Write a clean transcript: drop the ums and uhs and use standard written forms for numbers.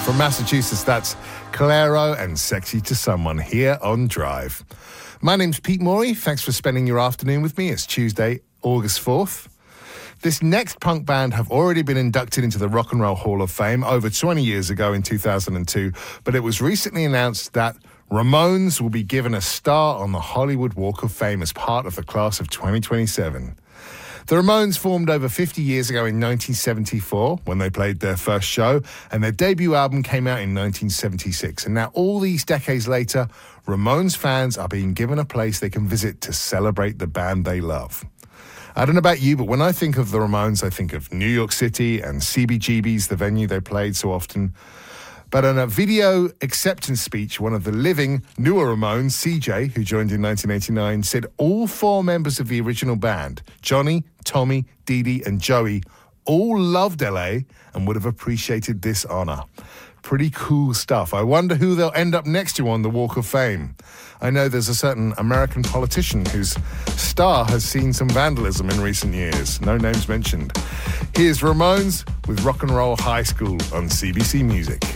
From Massachusetts, that's Clairo and Sexy to Someone here on Drive. My name's Pete Morey. Thanks for spending your afternoon with me. It's Tuesday, August 4th. This next punk band have already been inducted into the Rock and Roll Hall of Fame over 20 years ago in 2002, but it was recently announced that Ramones will be given a star on the Hollywood Walk of Fame as part of the class of 2027. The Ramones formed over 50 years ago in 1974 when they played their first show, and their debut album came out in 1976. And now all these decades later, Ramones fans are being given a place they can visit to celebrate the band they love. I don't know about you, but when I think of the Ramones, I think of New York City and CBGB's, the venue they played so often. But in a video acceptance speech, one of the living newer Ramones, CJ, who joined in 1989, said all four members of the original band, Johnny, Tommy, Dee Dee, and Joey, all loved LA and would have appreciated this honor. Pretty cool stuff. I wonder who they'll end up next to on the Walk of Fame. I know there's a certain American politician whose star has seen some vandalism in recent years. No names mentioned. Here's Ramones with Rock and Roll High School on CBC Music.